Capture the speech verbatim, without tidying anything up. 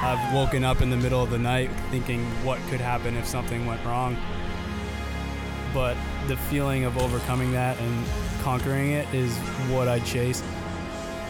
I've woken up in the middle of the night thinking what could happen if something went wrong. But the feeling of overcoming that and conquering it is what I chase.